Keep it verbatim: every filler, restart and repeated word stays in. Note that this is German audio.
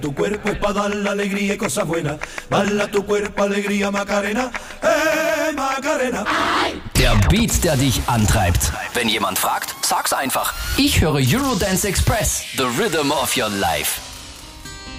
Tu cuerpo es para dar la alegría y cosas buenas. Bala tu cuerpo, alegría, Macarena. Eh, Macarena. Der Beat, der dich antreibt. Wenn jemand fragt, sag's einfach. Ich höre Eurodance Express, the rhythm of your life.